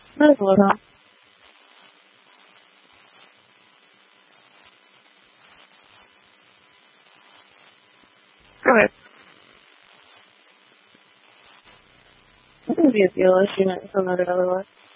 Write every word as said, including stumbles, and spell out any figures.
Might as well not. Go ahead. It wouldn't be a deal if she meant to know it otherwise.